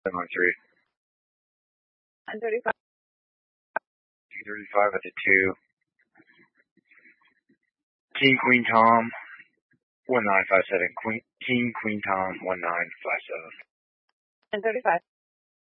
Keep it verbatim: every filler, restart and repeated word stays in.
seven on three. nine thirty-five. two thirty-five at the two. King, Queen, Tom, one nine five seven. Queen, King, Queen, Tom, one nine five seven. nine thirty-five.